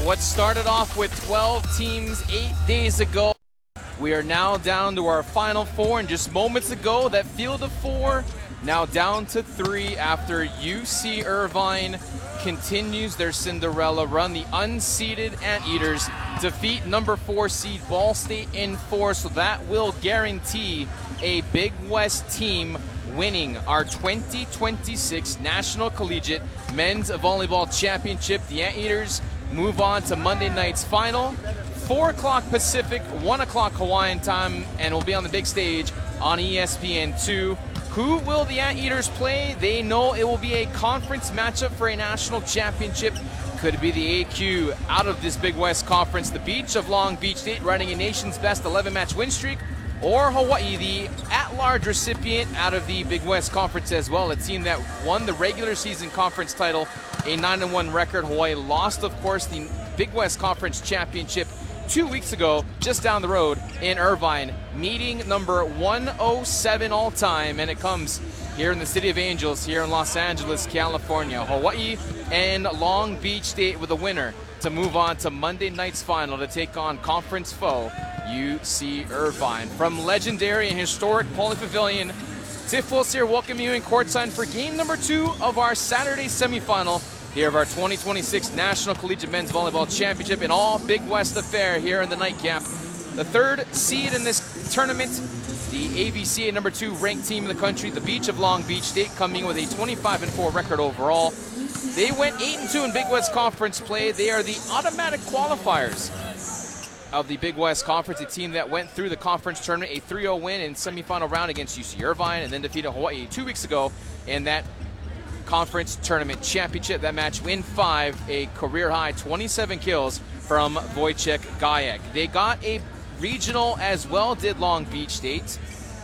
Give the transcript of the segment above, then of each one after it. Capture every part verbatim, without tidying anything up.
What started off with twelve teams eight days ago, we are now down to our final four, and just moments ago, that field of four now down to three after U C Irvine continues their Cinderella run. The unseeded Anteaters defeat number four seed Ball State in four, so that will guarantee a Big West team winning our twenty twenty-six National Collegiate Men's Volleyball Championship. The Anteaters move on to Monday night's final, four o'clock Pacific, one o'clock Hawaiian time, and will be on the big stage on E S P N two. Who will the Anteaters play? They know it will be a conference matchup for a national championship. Could it be the A Q out of this Big West Conference, the Beach of Long Beach State, running a nation's best eleven match win streak, or Hawaii, the at-large recipient out of the Big West Conference as well, a team that won the regular season conference title, a nine and one record. Hawaii lost, of course, the Big West Conference Championship two weeks ago, just down the road in Irvine, meeting number one oh seven all time, and it comes here in the City of Angels, here in Los Angeles, California. Hawaii and Long Beach State with a winner to move on to Monday night's final to take on conference foe U C Irvine. From legendary and historic Pauley Pavilion, Tiff Wills here, welcome you in courtside for game number two of our Saturday semifinal here of our twenty twenty-six National Collegiate Men's Volleyball Championship, an all Big West affair here in the nightcap. The third seed in this tournament, the A V C A number two ranked team in the country, the Beach of Long Beach State, coming with a twenty-five and four record overall. They went eight and two in Big West Conference play. They are the automatic qualifiers of the Big West Conference, a team that went through the conference tournament, a three oh win in semifinal round against U C Irvine, and then defeated Hawaii two weeks ago in that conference tournament championship. That match win five, a career high twenty-seven kills from Wojciech Gajek. They got a regional as well, did Long Beach State.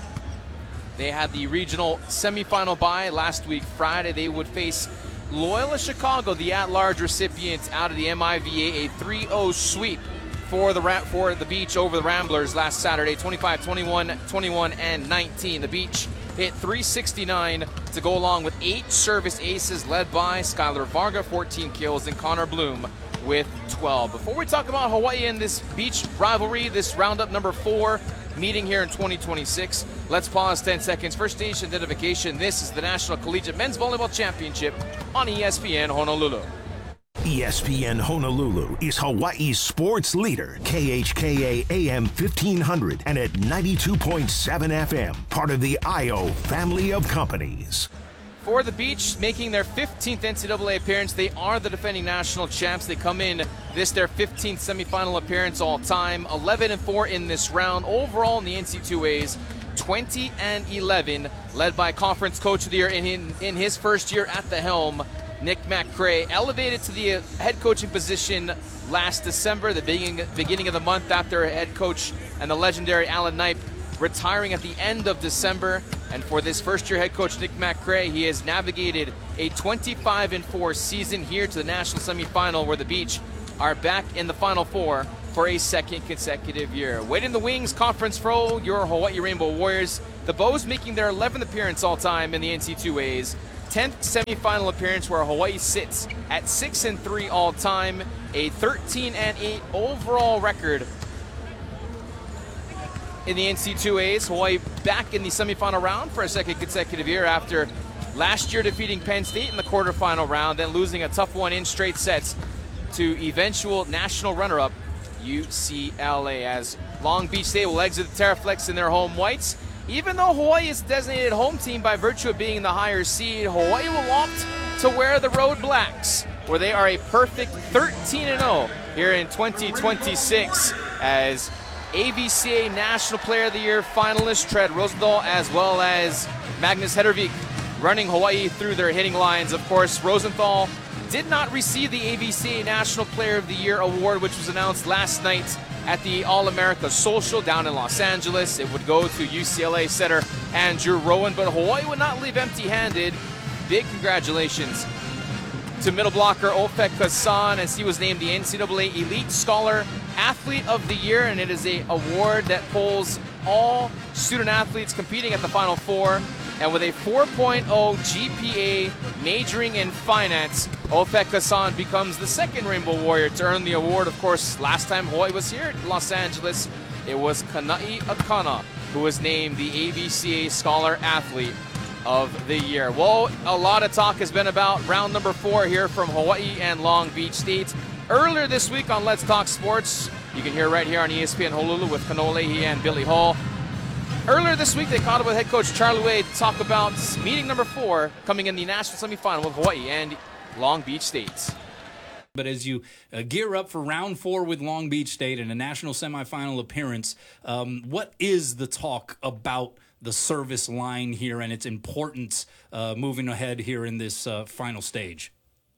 They had the regional semifinal bye last week Friday. They would face Loyola Chicago, the at-large recipient out of the M I V A, a three oh sweep for the for the Beach over the Ramblers last Saturday, twenty-five, twenty-one, twenty-one, and nineteen. The Beach hit three sixty-nine to go along with eight service aces led by Skylar Varga, fourteen kills, and Connor Bloom with twelve. Before we talk about Hawaii and this Beach rivalry, this roundup number four meeting here in twenty twenty-six, let's pause ten seconds for station identification. This is the National Collegiate Men's Volleyball Championship on E S P N Honolulu. E S P N Honolulu is Hawaii's sports leader. K H K A A M fifteen hundred and at ninety-two point seven F M, part of the I O family of companies. For the Beach, making their fifteenth N C double A appearance, they are the defending national champs. They come in this their fifteenth semifinal appearance all time, eleven and four in this round. Overall in the N C double A's, twenty and eleven, led by Conference Coach of the Year in, in, in his first year at the helm, Nick McCray, elevated to the head coaching position last December, the beginning, beginning of the month, after head coach and the legendary Alan Knipe retiring at the end of December. And for this first-year head coach, Nick McCray, he has navigated a twenty-five and four season here to the national semifinal, where the Beach are back in the Final Four for a second consecutive year. Wait in the wings, conference foe, your Hawaii Rainbow Warriors. The Bows making their eleventh appearance all-time in the N C double A's. tenth semifinal appearance where Hawaii sits at six and three all-time, a thirteen and eight overall record in the N C double A's. Hawaii back in the semifinal round for a second consecutive year after last year defeating Penn State in the quarterfinal round, then losing a tough one in straight sets to eventual national runner-up U C L A, as Long Beach State will exit the Terraflex in their home whites. Even though Hawaii is designated home team by virtue of being the higher seed, Hawaii will opt to wear the road blacks, where they are a perfect thirteen and oh here in twenty twenty-six, as A V C A National Player of the Year finalist Tread Rosendahl, as well as Magnus Hedervik, running Hawaii through their hitting lines. Of course, Rosenthal did not receive the A V C A National Player of the Year award, which was announced last night at the All-America Social down in Los Angeles. It would go to U C L A setter Andrew Rowan, but Hawaii would not leave empty-handed. Big congratulations to middle blocker Ofek Hassan, as he was named the N C double A Elite Scholar Athlete of the Year, and it is a award that pulls all student athletes competing at the Final Four And with a four point oh G P A majoring in finance, Opek Hassan becomes the second Rainbow Warrior to earn the award. Of course, last time Hawaii was here at Los Angeles, it was Kana'i Akana who was named the A B C A Scholar Athlete of the Year. Well, a lot of talk has been about round number four here from Hawaii and Long Beach State. Earlier this week on Let's Talk Sports, you can hear right here on E S P N Honolulu with Kanoa Leahy and Billy Hall. Earlier this week, they caught up with head coach Charlie Wade to talk about meeting number four coming in the national semifinal with Hawaii and Long Beach State. But as you uh, gear up for round four with Long Beach State and a national semifinal appearance, um, what is the talk about the service line here and its importance uh, moving ahead here in this uh, final stage?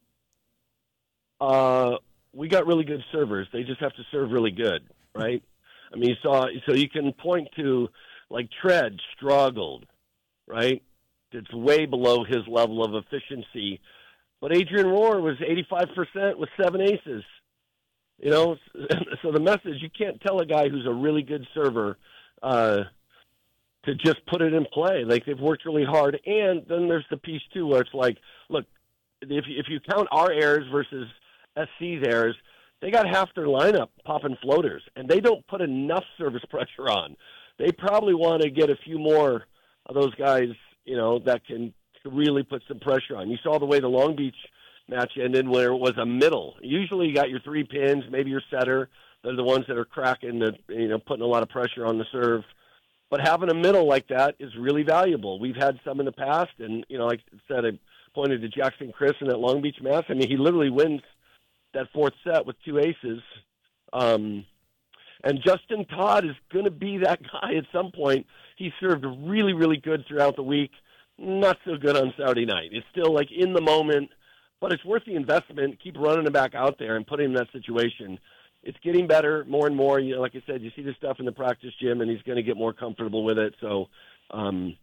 Uh, we got really good servers. They just have to serve really good, right? I mean, you saw, so you can point to, like, Tread struggled, right? It's way below his level of efficiency. But Adrian Rohr was eighty-five percent with seven aces. You know, so the message, you can't tell a guy who's a really good server uh, to just put it in play. Like, they've worked really hard. And then there's the piece, too, where it's like, look, if you, if you count our errors versus S C's errors, they got half their lineup popping floaters, and they don't put enough service pressure on. They probably want to get a few more of those guys, you know, that can really put some pressure on. You saw the way the Long Beach match ended where it was a middle. Usually you got your three pins, maybe your setter. They're the ones that are cracking, the, you know, putting a lot of pressure on the serve. But having a middle like that is really valuable. We've had some in the past, and, you know, like I said, I pointed to Jackson Chris in that Long Beach match. I mean, he literally wins that fourth set with two aces. Um And Justin Todd is going to be that guy at some point. He served really, really good throughout the week. Not so good on Saturday night. It's still like in the moment, but it's worth the investment. Keep running him back out there and put him in that situation. It's getting better more and more. You know, like I said, you see this stuff in the practice gym, and he's going to get more comfortable with it. So, um,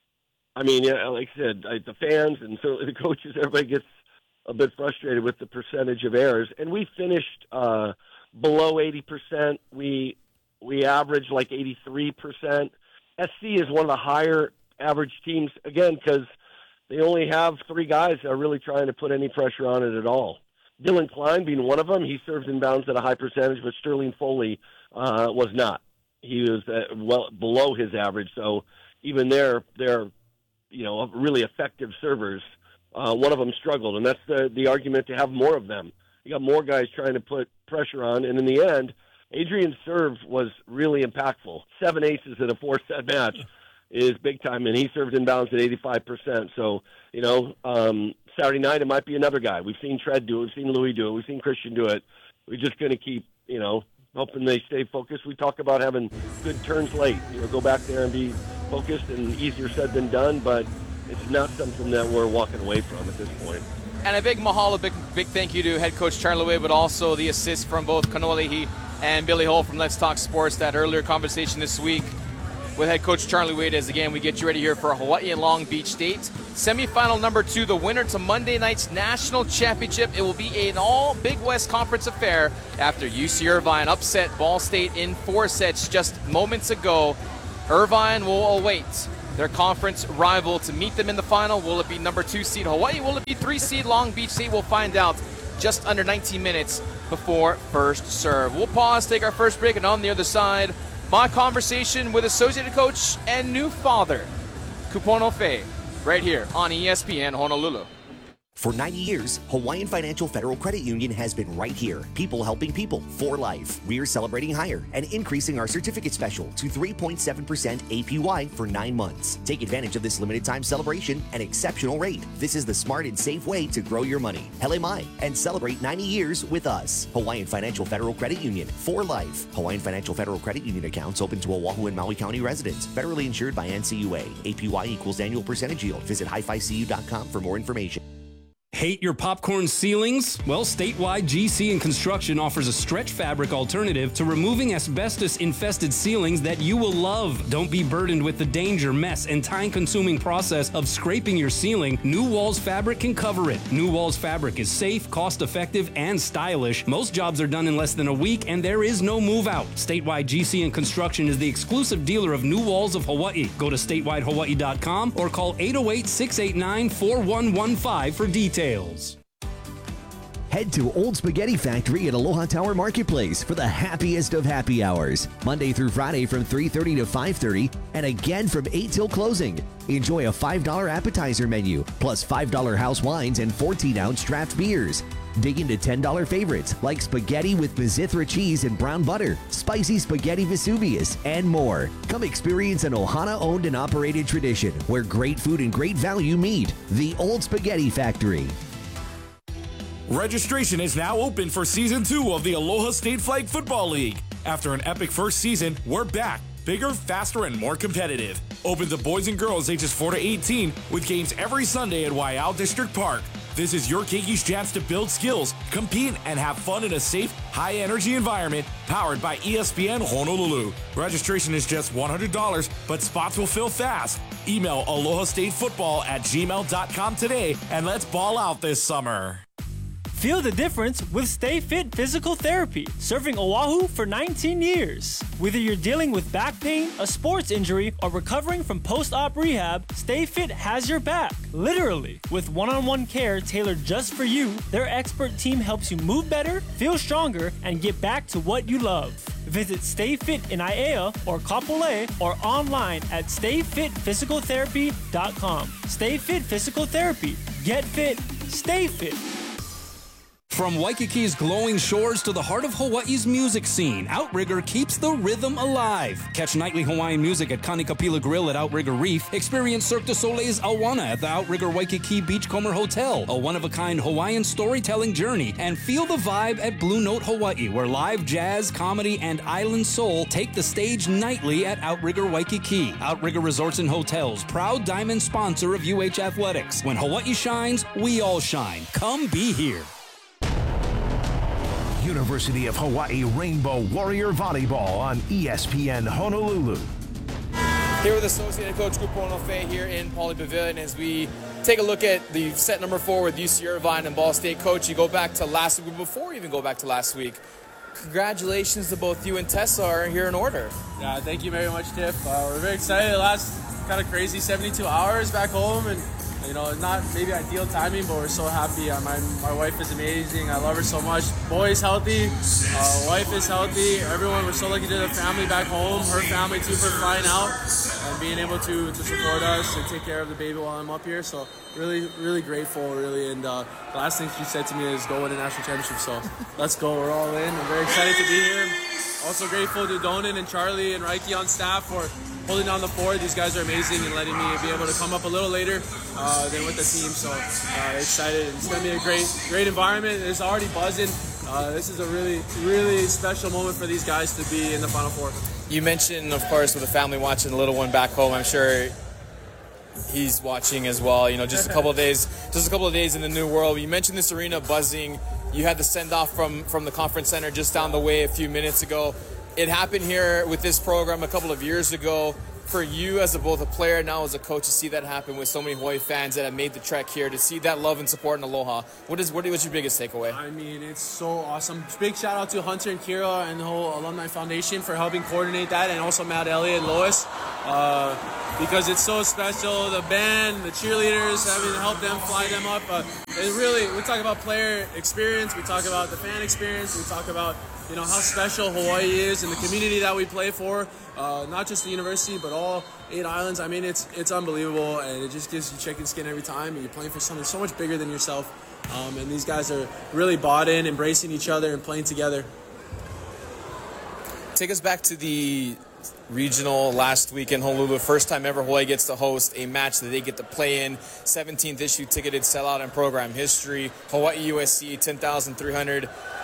I mean, yeah, like I said, I, the fans and certainly the coaches, everybody gets a bit frustrated with the percentage of errors. And we finished uh, – below eighty percent. We we average like eighty-three percent. S C is one of the higher average teams, again, because they only have three guys that are really trying to put any pressure on it at all. Dylan Klein being one of them, he serves in bounds at a high percentage, but Sterling Foley uh, was not. He was uh, well below his average, so even there, they're, you know, really effective servers. Uh, one of them struggled, and that's the, the argument to have more of them. You got more guys trying to put pressure on, and in the end, Adrian's serve was really impactful. Seven aces in a four-set match is big time, and he served in bounds at eighty-five percent. So, you know, um, Saturday night it might be another guy. We've seen Tread do it. We've seen Louis do it. We've seen Christian do it. We're just going to keep, you know, hoping they stay focused. We talk about having good turns late. You know, go back there and be focused, and easier said than done, but it's not something that we're walking away from at this point. And a big mahalo, big big thank you to head coach Charlie Wade, but also the assist from both Kanoa Leahy and Billy Hall from Let's Talk Sports. That earlier conversation this week with head coach Charlie Wade as, again, we get you ready here for Hawaii and Long Beach State. Semifinal number two, the winner to Monday night's national championship. It will be an all Big West Conference affair after U C Irvine upset Ball State in four sets just moments ago. Irvine will await their conference rival to meet them in the final. Will it be number two seed Hawaii? Will it be three seed Long Beach State? We'll find out just under nineteen minutes before first serve. We'll pause, take our first break, and on the other side, my conversation with associate coach and new father, Kupono Fei, right here on E S P N Honolulu. For ninety years, Hawaiian Financial Federal Credit Union has been right here. People helping people for life. We're celebrating higher and increasing our certificate special to three point seven percent A P Y for nine months. Take advantage of this limited time celebration and exceptional rate. This is the smart and safe way to grow your money. Hele mai, and celebrate ninety years with us. Hawaiian Financial Federal Credit Union for life. Hawaiian Financial Federal Credit Union accounts open to Oahu and Maui County residents. Federally insured by N C U A. A P Y equals annual percentage yield. Visit hi fi c u dot com for more information. Hate your popcorn ceilings? Well, Statewide G C and Construction offers a stretch fabric alternative to removing asbestos-infested ceilings that you will love. Don't be burdened with the danger, mess, and time-consuming process of scraping your ceiling. New Walls Fabric can cover it. New Walls Fabric is safe, cost-effective, and stylish. Most jobs are done in less than a week, and there is no move-out. Statewide G C and Construction is the exclusive dealer of New Walls of Hawaii. Go to statewide hawaii dot com or call eight oh eight, six eight nine, four one one five for details. Head to Old Spaghetti Factory at Aloha Tower Marketplace for the happiest of happy hours. Monday through Friday from three thirty to five thirty and again from eight till closing. Enjoy a five dollar appetizer menu plus five dollar house wines and fourteen ounce draft beers. Dig into ten dollar favorites like spaghetti with Mizithra cheese and brown butter, spicy spaghetti Vesuvius, and more. Come experience an Ohana-owned and operated tradition where great food and great value meet. The Old Spaghetti Factory. Registration is now open for Season two of the Aloha State Flag Football League. After an epic first season, we're back. Bigger, faster, and more competitive. Open to boys and girls ages four to eighteen with games every Sunday at Waiau District Park. This is your Keki's chance to build skills, compete, and have fun in a safe, high-energy environment powered by E S P N Honolulu. Registration is just one hundred dollars, but spots will fill fast. Email aloha state football at gmail dot com today, and let's ball out this summer. Feel the difference with Stay Fit Physical Therapy, serving Oahu for nineteen years. Whether you're dealing with back pain, a sports injury, or recovering from post-op rehab, Stay Fit has your back. Literally, with one-on-one care tailored just for you, their expert team helps you move better, feel stronger, and get back to what you love. Visit Stay Fit in Aiea or Kapolei or online at stay fit physical therapy dot com. Stay Fit Physical Therapy. Get fit, stay fit. From Waikiki's glowing shores to the heart of Hawaii's music scene, Outrigger keeps the rhythm alive. Catch nightly Hawaiian music at Kanikapila Grill at Outrigger Reef. Experience Cirque du Soleil's Awana at the Outrigger Waikiki Beachcomber Hotel, a one-of-a-kind Hawaiian storytelling journey. And feel the vibe at Blue Note Hawaii, where live jazz, comedy, and island soul take the stage nightly at Outrigger Waikiki. Outrigger Resorts and Hotels, proud diamond sponsor of U H Athletics. When Hawaii shines, we all shine. Come be here. University of Hawaii Rainbow Warrior Volleyball on E S P N Honolulu. Here with Associated Coach Kupo Onofe here in Pauley Pavilion as we take a look at the set number four with U C Irvine and Ball State. Coach, you go back to last week, before you even go back to last week, congratulations to both you and Tessa are here in order. Yeah, thank you very much, Tiff. Uh, we're very excited. The last kind of crazy seventy-two hours back home, and you know, not maybe ideal timing, but we're so happy. Uh, my my wife is amazing. I love her so much. Boy's healthy. Uh, wife is healthy. Everyone, we're so lucky to have family back home. Her family too for flying out and being able to, to support us and take care of the baby while I'm up here. So really, really grateful, really. And uh, the last thing she said to me is go win a national championship. So let's go. We're all in. I'm very excited to be here. Also grateful to Donan and Charlie and Reiki on staff for holding down the fort. These guys are amazing and letting me be able to come up a little later uh, than with the team. So uh, excited. It's going to be a great, great environment. It's already buzzing. Uh, this is a really, really special moment for these guys to be in the Final Four. You mentioned, of course, with the family watching the little one back home. I'm sure he's watching as well. You know, just a couple of days, just a couple of days in the new world. You mentioned this arena buzzing. You had the send-off from, from the conference center just down the way a few minutes ago. It happened here with this program a couple of years ago. For you as a, both a player and now as a coach, to see that happen with so many Hawaii fans that have made the trek here, to see that love and support in Aloha, what is what, what's your biggest takeaway? I mean, it's so awesome. Big shout out to Hunter and Kira and the whole Alumni Foundation for helping coordinate that, and also Matt Elliott and Lois, uh, because it's so special. The band, the cheerleaders, having to help them, fly them up. Uh, it really, we talk about player experience, we talk about the fan experience, we talk about, you know, how special Hawaii is and the community that we play for, uh, not just the university, but all eight islands. I mean, it's it's unbelievable, and it just gives you chicken skin every time. You're playing for something so much bigger than yourself, um, and these guys are really bought in, embracing each other and playing together. Take us back to the regional last week in Honolulu. First time ever Hawaii gets to host a match that they get to play in. seventeenth issue ticketed sellout in program history. Hawaii U S C, ten thousand three hundred.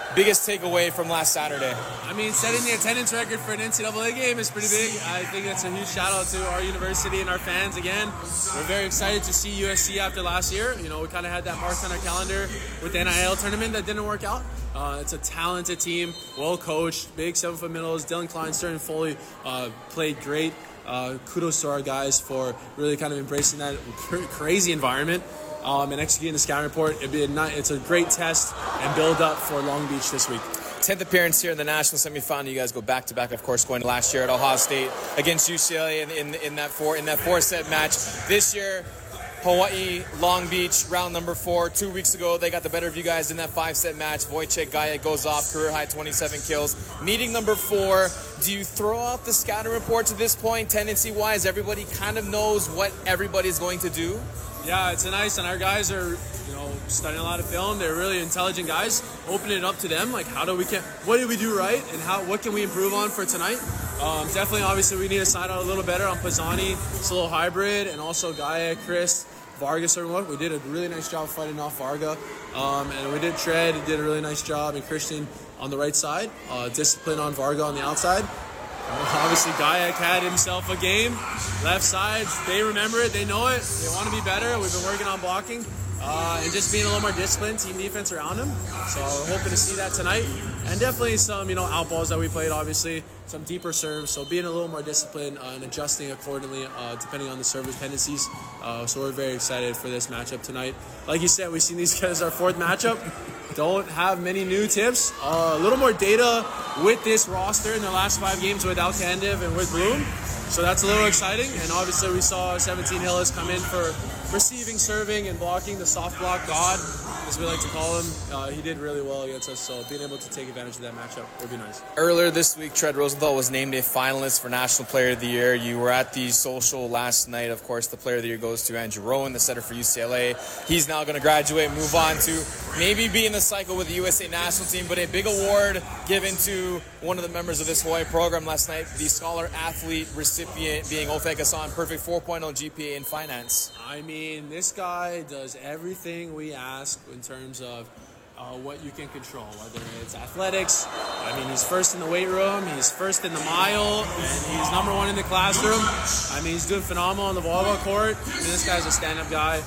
biggest takeaway from last Saturday? I mean, setting the attendance record for an N C double A game is pretty big. I think that's a huge shout out to our university and our fans again. We're very excited to see U S C after last year. You know, we kind of had that marked on our calendar with the N I L tournament that didn't work out. Uh, it's a talented team, well coached, big seven foot middles. Dylan Klein, Sterling Foley uh, played great. Uh, kudos to our guys for really kind of embracing that cr- crazy environment. Um, and executing the scouting report. It'd be a nice, it's a great test and build up for Long Beach this week. tenth appearance here in the national semifinal. You guys go back to back, of course, going last year at Ohio State against U C L A in, in, in that four in that four set match. This year, Hawaii, Long Beach, round number four. Two weeks ago, they got the better of you guys in that five set match. Wojciech Gajek goes off, career high twenty-seven kills. Meeting number four. Do you throw out the scouting reports at this point, tendency wise? Everybody kind of knows what everybody's going to do. Yeah, it's nice, and our guys are, you know, studying a lot of film. They're really intelligent guys. Opening it up to them, like how do we can, what did we do right, and how what can we improve on for tonight? Um, definitely, obviously, we need to side out a little better on Pisani. It's a little hybrid, and also Gaia, Chris, Vargas, or what. We did a really nice job fighting off Varga, um, and we did Tread. Did a really nice job, and Christian on the right side, uh, discipline on Varga on the outside. Obviously, Gajek had himself a game. Left sides, they remember it, they know it, they want to be better. We've been working on blocking uh, and just being a little more disciplined, team defense around him. So we're hoping to see that tonight. And definitely some, you know, out balls that we played, obviously, some deeper serves. So being a little more disciplined uh, and adjusting accordingly, uh, depending on the server's tendencies. Uh, so we're very excited for this matchup tonight. Like you said, we've seen these guys our fourth matchup. Don't have many new tips. Uh, a little more data with this roster in the last five games without Kandiv and with Bloom. So that's a little exciting. And obviously we saw seventeen Hillis come in for receiving, serving, and blocking, the soft block god, as we like to call him. Uh, he did really well against us, so being able to take advantage of that matchup would be nice. Earlier this week, Tread Rosenthal was named a finalist for National Player of the Year. You were at the social last night. Of course, the Player of the Year goes to Andrew Rowan, the setter for U C L A. He's now going to graduate, move on to maybe be in the cycle with the U S A national team, but a big award given to one of the members of this Hawaii program last night, the Scholar Athlete recipient being Ofek Hassan, perfect four point oh G P A in finance. I mean, this guy does everything we ask in terms of uh, what you can control, whether it's athletics. I mean, he's first in the weight room, he's first in the mile, and he's number one in the classroom. I mean, he's doing phenomenal on the volleyball court. I mean, this guy's a stand-up guy.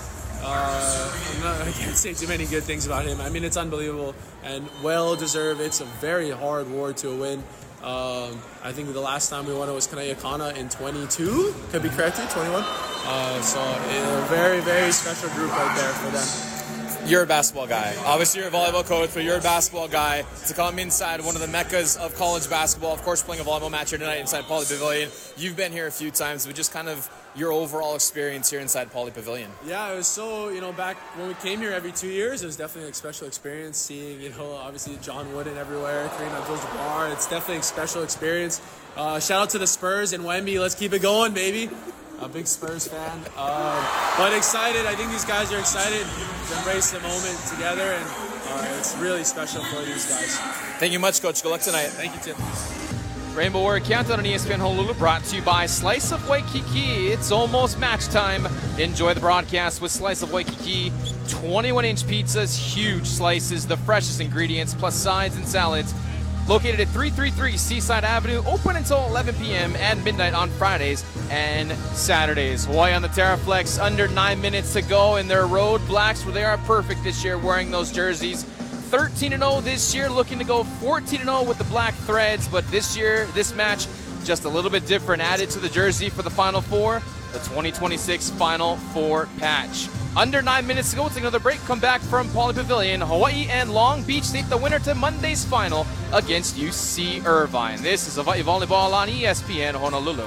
Uh, I'm not, I can't say too many good things about him. I mean, it's unbelievable and well-deserved. It's a very hard award to win. Um, I think the last time we won it was Kanaya Kana in twenty-two. Could be corrected, twenty-one. Uh, so a very, very special group right there for them. You're a basketball guy. Obviously, you're a volleyball coach, but you're a basketball guy. To come inside one of the meccas of college basketball, of course, playing a volleyball match here tonight inside Pauley Pavilion. You've been here a few times, but just kind of your overall experience here inside Pauley Pavilion. Yeah, it was so, you know, back when we came here every two years, it was definitely a special experience seeing, you know, obviously John Wooden everywhere, Kareem Abdul-Jabbar. It's definitely a special experience. Uh, shout out to the Spurs and Wemby. Let's keep it going, baby. A big Spurs fan. Um, but excited. I think these guys are excited to embrace the moment together, and uh, it's really special for these guys. Thank you much, Coach. Good luck tonight. Thank you, Tim. Rainbow Warrior Countdown on E S P N Honolulu, brought to you by Slice of Waikiki. It's almost match time. Enjoy the broadcast with Slice of Waikiki. twenty-one inch pizzas, huge slices, the freshest ingredients, plus sides and salads. Located at three thirty-three Seaside Avenue, open until eleven p.m. and midnight on Fridays and Saturdays. Hawaii on the Terraflex, under nine minutes to go in their road blacks, where they are perfect this year wearing those jerseys. thirteen and oh this year, looking to go fourteen and oh with the black threads, but this year, this match, just a little bit different, added to the jersey for the Final Four, the twenty twenty-six Final Four patch. Under nine minutes to go, take another break, come back from Pauley Pavilion. Hawaii and Long Beach State, the winner to Monday's final against U C Irvine. This is Hawaii Volleyball on E S P N Honolulu.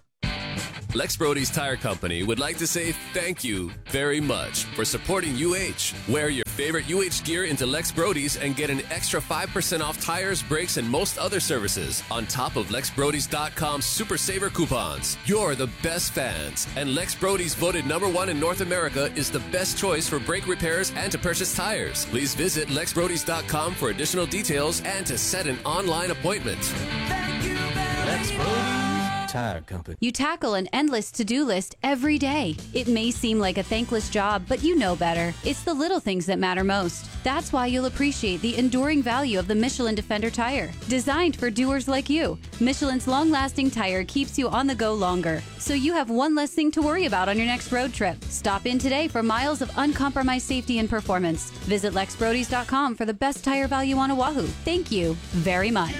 Lex Brody's Tire Company would like to say thank you very much for supporting U H. Wear your favorite U H gear into Lex Brody's and get an extra five percent off tires, brakes, and most other services on top of Lex Brodys dot com Super Saver coupons. You're the best fans, and Lex Brody's voted number one in North America is the best choice for brake repairs and to purchase tires. Please visit Lex Brodys dot com for additional details and to set an online appointment. Lex Brody's Tire Company. You tackle an endless to-do list every day. It may seem like a thankless job, but you know better. It's the little things that matter most. That's why you'll appreciate the enduring value of the Michelin Defender tire. Designed for doers like you, Michelin's long-lasting tire keeps you on the go longer, so you have one less thing to worry about on your next road trip. Stop in today for miles of uncompromised safety and performance. Visit lex brodies dot com for the best tire value on Oahu. Thank you very much.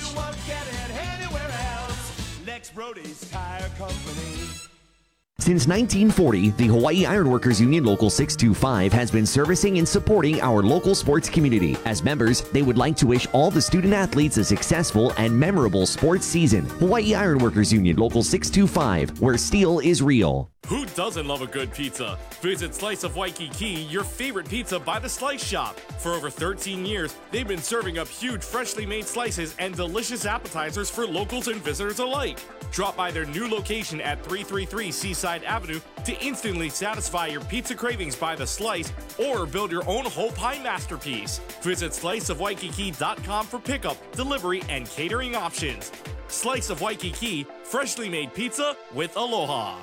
Since nineteen forty, the Hawaii Ironworkers Union Local six two five has been servicing and supporting our local sports community. As members, they would like to wish all the student athletes a successful and memorable sports season. Hawaii Ironworkers Union Local six two five, where steel is real. Who doesn't love a good pizza? Visit Slice of Waikiki, your favorite pizza by the Slice Shop. For over thirteen years, they've been serving up huge, freshly made slices and delicious appetizers for locals and visitors alike. Drop by their new location at three thirty-three Seaside Avenue to instantly satisfy your pizza cravings by the slice or build your own whole pie masterpiece. Visit slice of waikiki dot com for pickup, delivery, and catering options. Slice of Waikiki, freshly made pizza with aloha.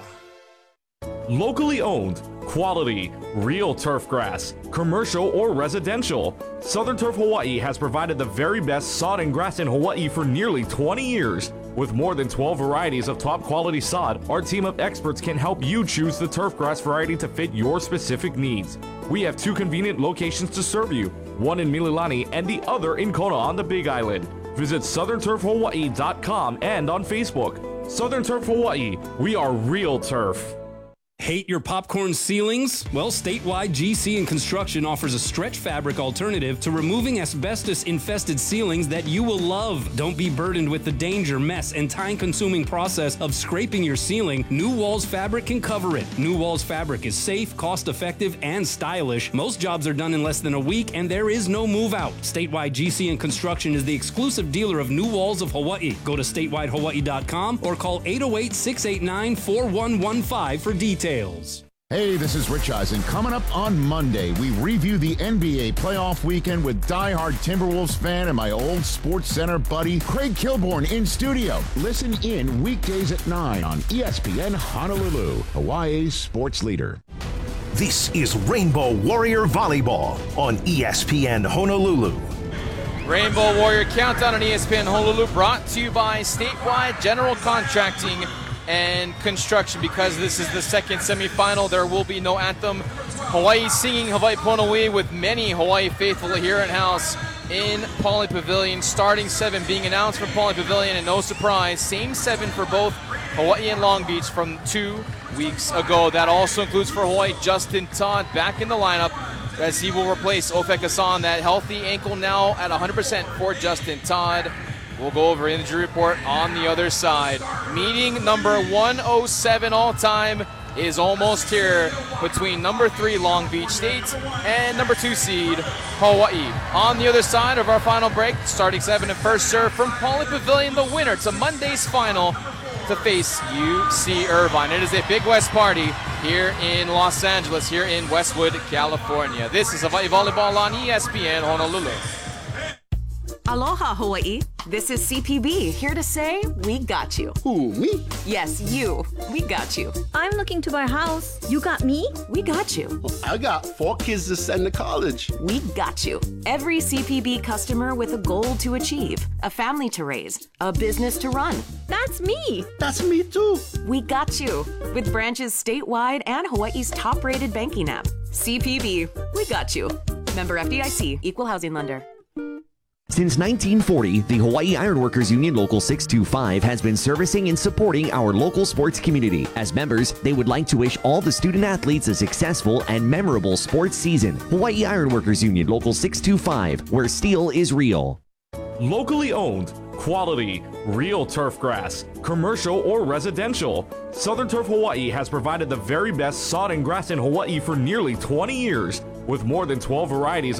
Locally owned, quality, real turf grass, commercial or residential. Southern Turf Hawaii has provided the very best sod and grass in Hawaii for nearly twenty years. With more than twelve varieties of top quality sod, our team of experts can help you choose the turf grass variety to fit your specific needs. We have two convenient locations to serve you, one in Mililani and the other in Kona on the Big Island. Visit southern turf hawaii dot com and on Facebook. Southern Turf Hawaii, we are real turf. Hate your popcorn ceilings? Well, Statewide G C and Construction offers a stretch fabric alternative to removing asbestos-infested ceilings that you will love. Don't be burdened with the danger, mess, and time-consuming process of scraping your ceiling. New Walls Fabric can cover it. New Walls Fabric is safe, cost-effective, and stylish. Most jobs are done in less than a week, and there is no move-out. Statewide G C and Construction is the exclusive dealer of New Walls of Hawaii. Go to statewide hawaii dot com or call eight oh eight, six eight nine, four one one five for details. Hey, this is Rich Eisen. Coming up on Monday, we review the N B A playoff weekend with diehard Timberwolves fan and my old Sports Center buddy, Craig Kilborn, in studio. Listen in weekdays at nine on E S P N Honolulu, Hawaii's sports leader. This is Rainbow Warrior Volleyball on E S P N Honolulu. Rainbow Warrior Countdown on E S P N Honolulu, brought to you by Statewide General Contracting and Construction. Because this is the second semifinal, there will be no anthem. Hawaii singing Hawaii Pono'i with many Hawaii faithful here in house in Pauley Pavilion. Starting seven being announced for Pauley Pavilion, and no surprise, same seven for both Hawaii and Long Beach from two weeks ago. That also includes for Hawaii Justin Todd back in the lineup, as he will replace Ofek Hassan. That healthy ankle now at one hundred percent for Justin Todd. We'll go over injury report on the other side. Meeting number one oh seven all time is almost here between number three Long Beach State and number two seed Hawaii. On the other side of our final break, starting seven and first serve from Pauley Pavilion, the winner to Monday's final to face U C Irvine. It is a Big West party here in Los Angeles, here in Westwood, California. This is Hawaii Volleyball on E S P N Honolulu. Aloha, Hawaii. This is C P B, here to say we got you. Who, me? Yes, you. We got you. I'm looking to buy a house. You got me? We got you. I got four kids to send to college. We got you. Every C P B customer with a goal to achieve, a family to raise, a business to run. That's me. That's me too. We got you. With branches statewide and Hawaii's top-rated banking app. C P B, we got you. Member F D I C, Equal Housing Lender. Since nineteen forty, the Hawaii Ironworkers Union Local six two five has been servicing and supporting our local sports community. As members, they would like to wish all the student athletes a successful and memorable sports season. Hawaii Ironworkers Union Local six two five, where steel is real. Locally owned, quality, real turf grass, commercial or residential. Southern Turf Hawaii has provided the very best sod and grass in Hawaii for nearly twenty years. With more than twelve varieties